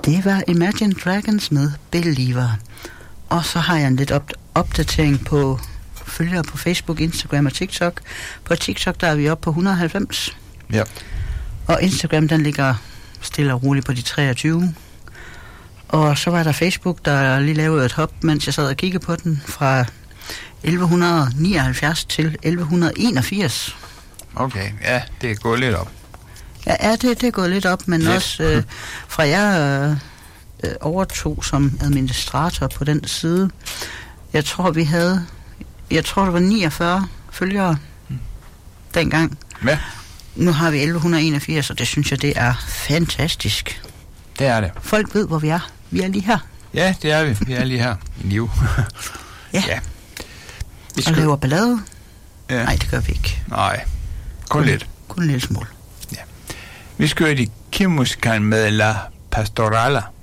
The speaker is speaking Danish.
Det var Imagine Dragons med Believer. Og så har jeg en lidt opdatering på følgere på Facebook, Instagram og TikTok. På TikTok, der er vi oppe på 190. Ja. Og Instagram, den ligger stille og roligt på de 23. Og så var der Facebook, der lige lavede et hop, mens jeg sad og kiggede på den, fra 1179 til 1181. Okay, ja, det er gået lidt op. Ja, det er gået lidt op, men lidt. Også fra jeg overtog som administrator på den side. Jeg tror, der var 49 følgere dengang. Ja. Nu har vi 1181, og det synes jeg, det er fantastisk. Det er det. Folk ved, hvor vi er. Vi er lige her. Ja, det er vi. Vi er lige her. Liv. Ja. Og laver ballade? Ja. Nej, det gør vi ikke. Nej, kun lidt. Kun en lille smule. Ja. Vi skal høre de Kim-musikalen med La Pastorala.